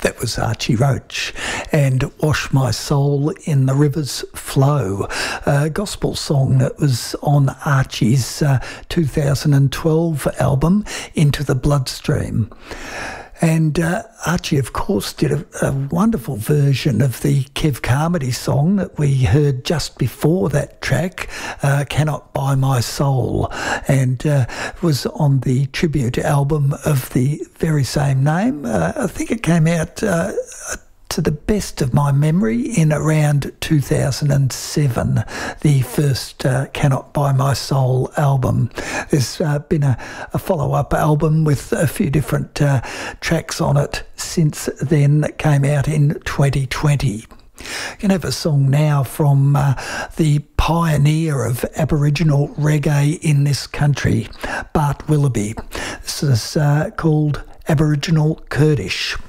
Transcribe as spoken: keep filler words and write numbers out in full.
That was Archie Roach and Wash My Soul in the River's Flow, a gospel song that was on Archie's uh, two thousand twelve album, Into the Bloodstream. And uh, Archie, of course, did a, a wonderful version of the Kev Carmody song that we heard just before that track, uh, Cannot Buy My Soul, and uh, was on the tribute album of the very same name. Uh, I think it came out, uh, to the best of my memory, in around two thousand seven, the first uh, Cannot Buy My Soul album. There's uh, been a, a follow-up album with a few different uh, tracks on it since then that came out in twenty twenty. You can have a song now from uh, the pioneer of Aboriginal reggae in this country, Bart Willoughby. This is uh, called Aboriginal Kurdish.